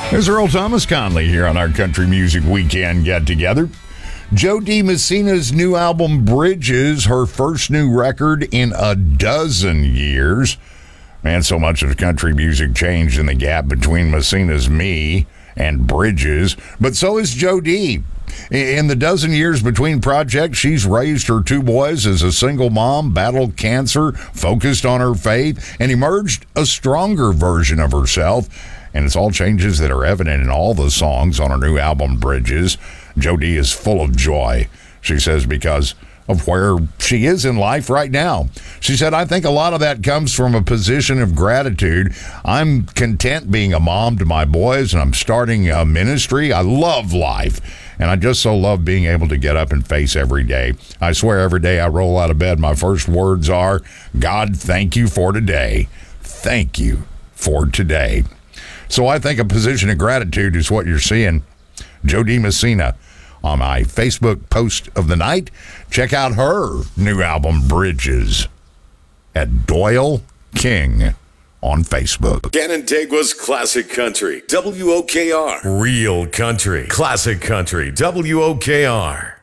There's Earl Thomas Conley here on our Country Music Weekend get-together. Jo Dee Messina's new album, Bridges, her first new record in a dozen years. Man, so much of country music changed in the gap between Messina's Me and Bridges, but so has Jo Dee. In the dozen years between projects, she's raised her two boys as a single mom, battled cancer, focused on her faith, and emerged a stronger version of herself. And it's all changes that are evident in all the songs on her new album, Bridges. Jo Dee is full of joy, she says, because of where she is in life right now. She said, I think a lot of that comes from a position of gratitude. I'm content being a mom to my boys, and I'm starting a ministry. I love life, and I just so love being able to get up and face every day. I swear every day I roll out of bed, my first words are, God, thank you for today. Thank you for today. So I think a position of gratitude is what you're seeing. Jo Dee Messina on my Facebook post of the night. Check out her new album, Bridges, at Doyle King on Facebook. Canandaigua's Classic Country, WOKR. Real country, classic country, WOKR.